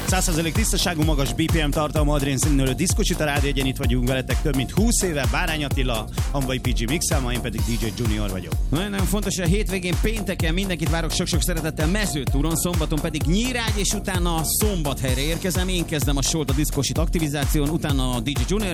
100% tisztaságú, magas BPM tartalma, Adrén színülő diszkocsit, a Rádió Egyen itt vagyunk veletek több mint 20 éve, Bárány Attila, Hamvai PG Mixel, én pedig DJ Junior vagyok. Nagyon fontos, hogy a hétvégén pénteken mindenkit várok sok-sok szeretettel Mezőtúron, szombaton pedig Nyírágy, és utána Szombathelyre érkezem. Én kezdem a sót a diszkocsit aktivizáción, utána a DJ Junior,